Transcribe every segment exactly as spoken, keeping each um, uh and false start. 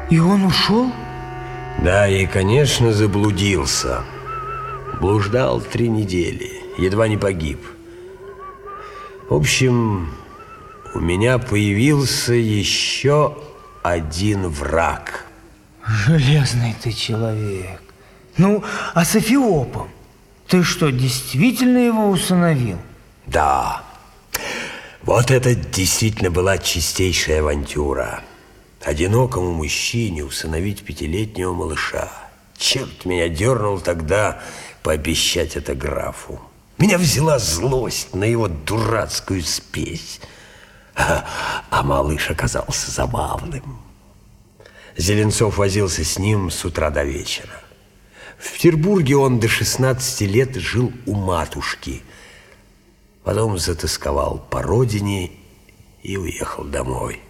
И он ушел? Да, и, конечно, заблудился. Блуждал три недели, едва не погиб. В общем, у меня появился еще один враг. Железный ты человек. Ну, а с Эфиопом? Ты что, действительно его усыновил? Да. Вот это действительно была чистейшая авантюра. Одинокому мужчине усыновить пятилетнего малыша. Черт меня дернул тогда пообещать это графу. Меня взяла злость на его дурацкую спесь. А, а малыш оказался забавным. Зеленцов возился с ним с утра до вечера. В Петербурге он до шестнадцати лет жил у матушки. Потом затосковал по родине и уехал домой.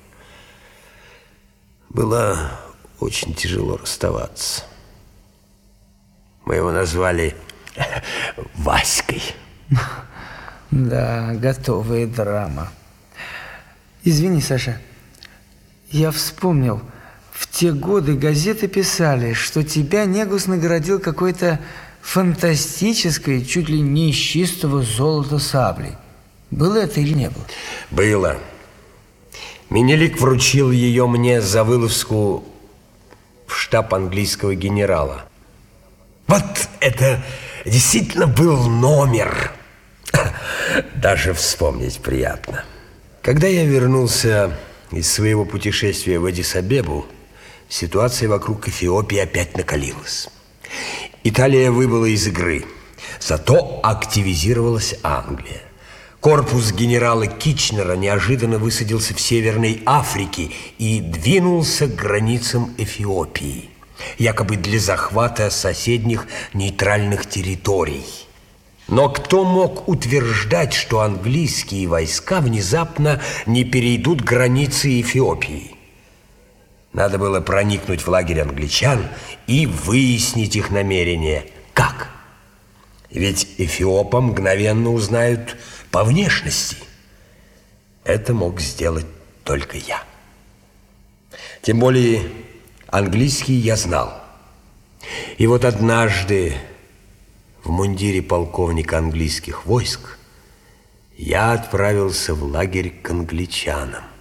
Было очень тяжело расставаться. Мы его назвали Васькой. Да, готовая драма. Извини, Саша, я вспомнил, в те годы газеты писали, что тебя Негус наградил какой-то фантастической, чуть ли не из чистого золота саблей. Было это или не было? Было. Менелик вручил ее мне за вылазку в штаб английского генерала. Вот это действительно был номер. Даже вспомнить приятно. Когда я вернулся из своего путешествия в Аддис-Абебу, ситуация вокруг Эфиопии опять накалилась. Италия выбыла из игры, зато активизировалась Англия. Корпус генерала Китчнера неожиданно высадился в Северной Африке и двинулся к границам Эфиопии, якобы для захвата соседних нейтральных территорий. Но кто мог утверждать, что английские войска внезапно не перейдут границы Эфиопии? Надо было проникнуть в лагерь англичан и выяснить их намерения. Как? Ведь эфиопа мгновенно узнают по внешности. Это мог сделать только я. Тем более английский я знал. И вот однажды в мундире полковника английских войск я отправился в лагерь к англичанам.